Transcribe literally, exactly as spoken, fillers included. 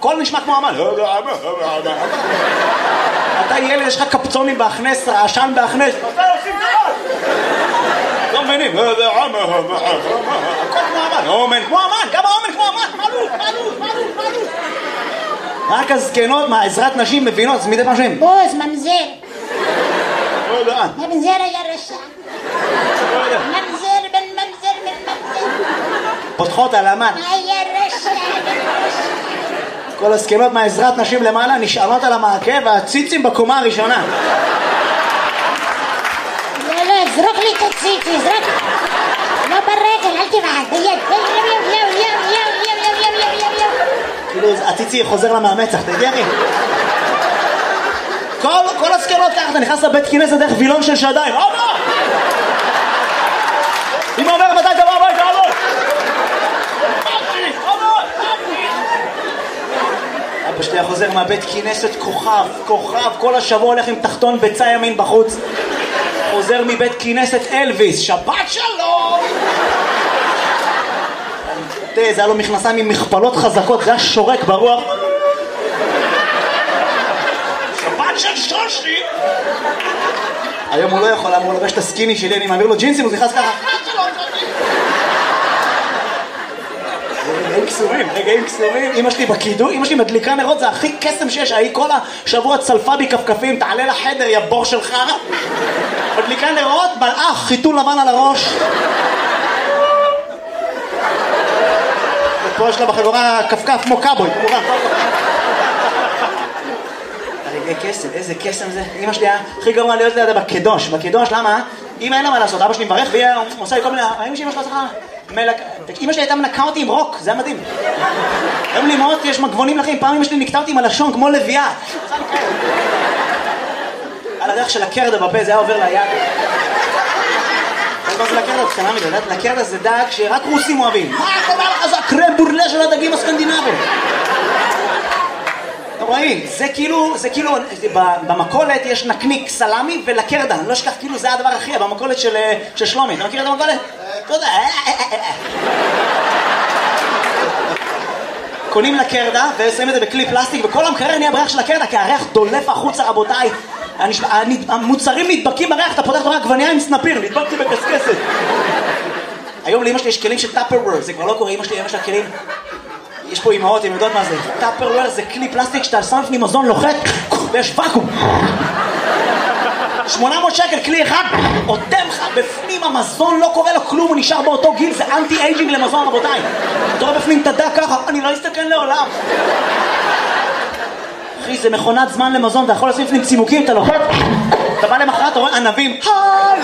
הכל נשמע כמו אמן. אתה ילד, יש לך קפצונים בהכנס, רעשן בהכנס. אתה עושים דבר! לא מבינים. הכל כמו אמן. אומן כמו אמן, גם האומן כמו אמן. מעלו, מעלו, מעלו, מעלו. רק הזקנות, מה, עזרת נשים מבינות, אז מדי פעם שהם. בוז, ממזר. ממזר היה רשע. ממזר בן ממזר בן ממזר. פותחות על אמן. היה רשע בן רשע. כל הזקנות מהעזרת נשים למעלה נשארות על המעקה והציצים בקומה הראשונה. לא, לא, זרוק לי את הציצי, זרוק. לא ברגל, אל תבעד, ביד. יו, יו, יו, יו, יו, יו, יו, יו, יו, יו. כאילו, הציצי חוזר למאמצח, תגידי. כל, כל הזקנות ככה, אתה נכנס לבית כנסת דרך וילון של שדיים. אבא! אמא אומר, מתי תבוא הביתה, אבא? אבא שלי חוזר מהבית כנסת כוכב, כוכב, כל השבוע הולך עם תחתון ביצה ימין בחוץ. חוזר מבית כנסת אלוויס, שבת שלום! תראה, זה היה לו מכנסיים עם מכפלות חזקות, זה היה שורק ברוח. שבת של שושי! היום הוא לא יכול, אמור לבש את הסקיני שלי, אני מעביר לו ג'ינסים, הוא נכנס ככה. רגעים קסומים, רגעים קסומים. אמא שלי בקידו, אמא שלי מדליקה נרות, זה הכי קסם שיש. היא כל השבוע צלפה בי כפכפים, תעלה לחדר, יא בור שלך. מדליקה נרות, מלאך, חיתול לבן על הראש. ופה יש לה בחגורה כפכף כמו קאבוי, כמובן. רגעי קסם, איזה קסם זה. אמא שלי הכי גרוע להיות לידה בקדוש. בקדוש, למה? אמא אין לה מה לעשות, אבא שלי מברך והיא עושה לי כל מיני... האם שאמא שלה צריכה... אמא שלי הייתה מנקה אותי עם רוק, זה היה מדהים. היום לי מאוד, יש מגבונים לכם, פעם אמא שלי נקטה אותי עם הלשון כמו לביאה. על הדרך של הקרדה בפה, זה היה עובר ליד. מה זה לקרדה? קטנה מדי, לקרדה זה דג שרק רוסים אוהבים. מה קורה לך? זה הקרם בורלה של הדגים הסקנדינבים. אתם רואים, זה כאילו, זה כאילו, במקולת יש נקניק סלמי ולקרדה, אני לא אשכח, כאילו זה הדבר הכי, במקולת של שלומי, אתה מכיר את המקולת? תודה. קונים לקרדה ושמים את זה בכלי פלסטיק וכל המקרר נהיה בריח של הקרדה כי הריח דולף החוצה רבותיי. המוצרים נדבקים בריח, אתה פותח את הריח גווניה עם סנפיר, נדבקתי בקסקסת. היום לאמא שלי יש כלים של טאפרוור, זה כבר לא קורה, אמא שלי, אמא שלה כלים. יש פה אמהות, הם יודעות מה זה. טאפרוור זה כלי פלסטיק שאתה שם לפני מזון לוחת ויש ואקום. שמונה מאות שקל כלי אחד, עותם לך בפנים המזון, לא קורה לו כלום, הוא נשאר באותו גיל, זה אנטי אייג'ינג למזון רבותיי. אתה רואה בפנים תדע ככה, אני לא אסתכן לעולם. אחי, זה מכונת זמן למזון, אתה יכול לשים לפנים צימוקים, אתה לוחת, אתה בא למחרת, אתה רואה ענבים,